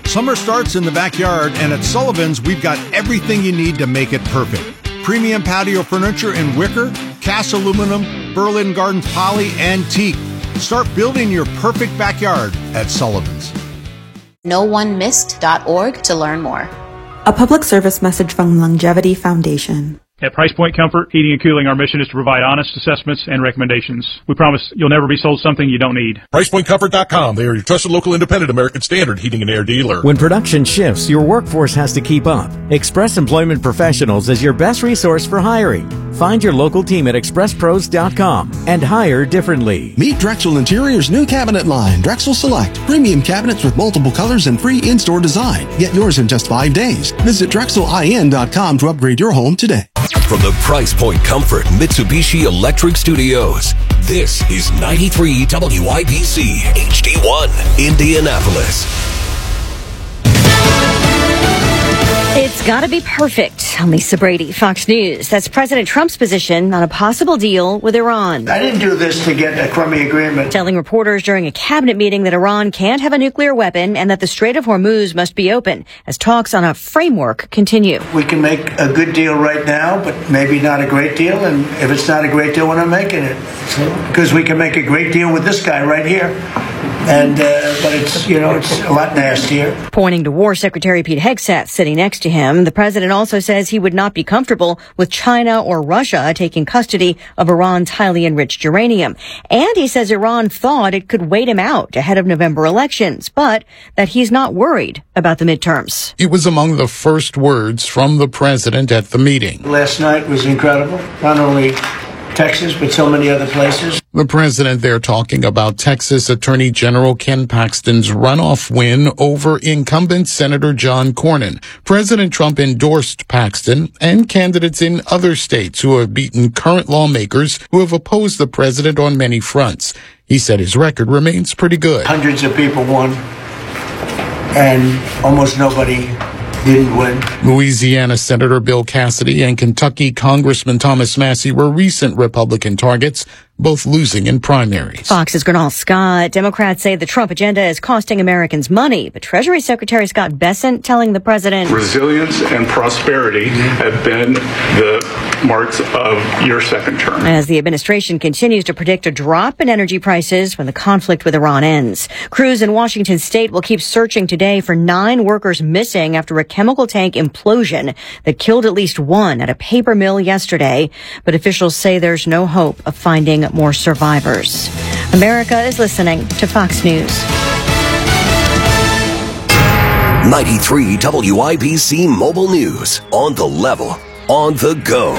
Summer starts in the backyard, and at Sullivan's, we've got everything you need to make it perfect. Premium patio furniture in wicker, cast aluminum, Berlin Gardens poly, and teak. Start building your perfect backyard at Sullivan's. NoOneMissed.org to learn more. A public service message from Longevity Foundation. At Price Point Comfort Heating and Cooling, our mission is to provide honest assessments and recommendations. We promise you'll never be sold something you don't need. PricePointComfort.com. They are your trusted local independent American Standard heating and air dealer. When production shifts, your workforce has to keep up. Express Employment Professionals is your best resource for hiring. Find your local team at expresspros.com and hire differently. Meet Drexel Interior's new cabinet line, Drexel Select. Premium cabinets with multiple colors and free in-store design. Get yours in just 5 days. Visit DrexelIN.com to upgrade your home today. From the Price Point Comfort Mitsubishi Electric Studios, this is 93 WIBC HD1 Indianapolis. It's got to be perfect. I'm Lisa Brady, Fox News. That's President Trump's position on a possible deal with Iran. I didn't do this to get a crummy agreement. Telling reporters during a cabinet meeting that Iran can't have a nuclear weapon and that the Strait of Hormuz must be open as talks on a framework continue. We can make a good deal right now, but maybe not a great deal. And if it's not a great deal, we're not making it. Because we can make a great deal with this guy right here. And but it's a lot nastier. Pointing to War Secretary Pete Hegseth sitting next to him, the president also says he would not be comfortable with China or Russia taking custody of Iran's highly enriched uranium. And he says Iran thought it could wait him out ahead of November elections, but that he's not worried about the midterms. It was among the first words from the president at the meeting. Last night was incredible. Not only Texas, but so many other places. The president there talking about Texas Attorney General Ken Paxton's runoff win over incumbent Senator John Cornyn. President Trump endorsed Paxton and candidates in other states who have beaten current lawmakers who have opposed the president on many fronts. He said his record remains pretty good. Hundreds of people won, and almost nobody didn't win. Louisiana Senator Bill Cassidy and Kentucky Congressman Thomas Massie were recent Republican targets, both losing in primaries. Fox's Gernal Scott. Democrats say the Trump agenda is costing Americans money, but Treasury Secretary Scott Bessent telling the president, resilience and prosperity have been the marks of your second term. As the administration continues to predict a drop in energy prices when the conflict with Iran ends. Crews in Washington state will keep searching today for 9 workers missing after a chemical tank implosion that killed at least one at a paper mill yesterday. But officials say there's no hope of finding more survivors. America is listening to Fox News. 93 WIBC Mobile News. On the level, on the go.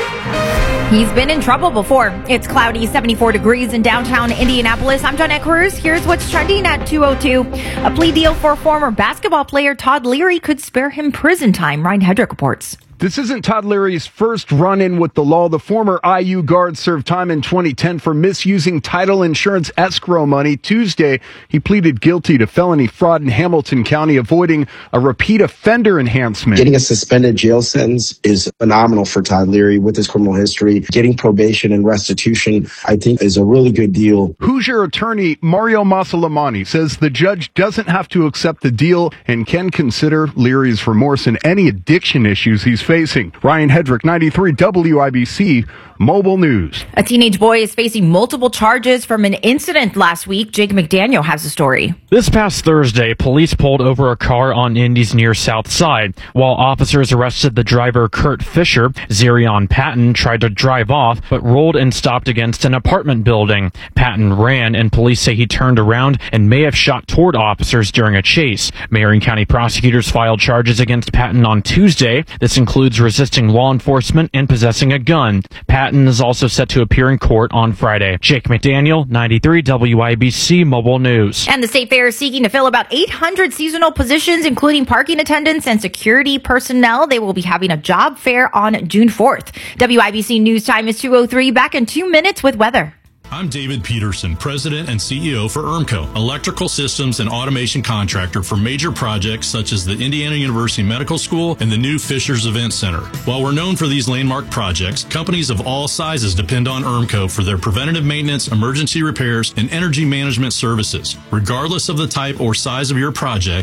He's been in trouble before. It's cloudy, 74 degrees in downtown Indianapolis. I'm Jeanette Cruz. Here's what's trending at 2:02. A plea deal for former basketball player Todd Leary could spare him prison time. Ryan Hedrick reports. This isn't Todd Leary's first run-in with the law. The former IU guard served time in 2010 for misusing title insurance escrow money. Tuesday, he pleaded guilty to felony fraud in Hamilton County, avoiding a repeat offender enhancement. Getting a suspended jail sentence is phenomenal for Todd Leary with his criminal history. Getting probation and restitution, I think, is a really good deal. Hoosier attorney Mario Masalamani says the judge doesn't have to accept the deal and can consider Leary's remorse and any addiction issues he's facing. Ryan Hedrick, 93 WIBC Mobile News. A teenage boy is facing multiple charges from an incident last week. Jake McDaniel has the story. This past Thursday, police pulled over a car on Indy's near South Side. While officers arrested the driver, Kurt Fisher, Zerion Patton tried to drive off, but rolled and stopped against an apartment building. Patton ran, and police say he turned around and may have shot toward officers during a chase. Marion County prosecutors filed charges against Patton on Tuesday. This includes resisting law enforcement and possessing a gun. Patton is also set to appear in court on Friday. Jake McDaniel, 93 WIBC Mobile News. And the state fair is seeking to fill about 800 seasonal positions, including parking attendants and security personnel. They will be having a job fair on June 4th. WIBC News Time is 2:03. Back in 2 minutes with weather. I'm David Peterson, President and CEO for ERMCO, electrical systems and automation contractor for major projects such as the Indiana University Medical School and the new Fishers Event Center. While we're known for these landmark projects, companies of all sizes depend on ERMCO for their preventative maintenance, emergency repairs, and energy management services. Regardless of the type or size of your project,